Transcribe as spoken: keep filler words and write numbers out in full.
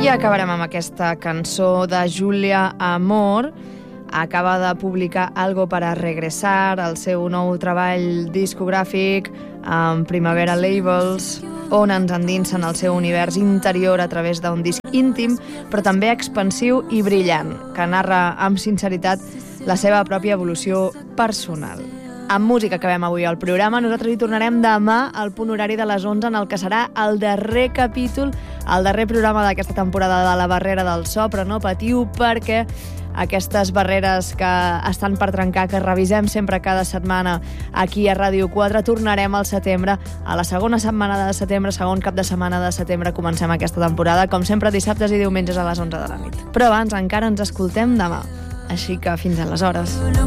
I acabarem amb aquesta cançó de Julia Amor. Acaba de publicar Algo para regresar, el seu nou treball discogràfic amb Primavera Labels, on ens endinsen el seu univers interior a través d'un disc íntim, però també expansiu i brillant, que narra amb sinceritat la seva pròpia evolució personal. Amb música acabem avui el programa. Nosaltres hi tornarem demà al punt horari de les onze, en el que serà el darrer capítol, el darrer programa d'aquesta temporada de La Barrera del So, però no patiu, perquè aquestes barreres que estan per trencar, que revisem sempre cada setmana aquí a Ràdio quatre, tornarem al setembre, a la segona setmana de setembre, segon cap de setmana de setembre, comencem aquesta temporada, com sempre dissabtes i diumenges a les onze de la nit. Però abans encara ens escoltem demà, així que fins aleshores.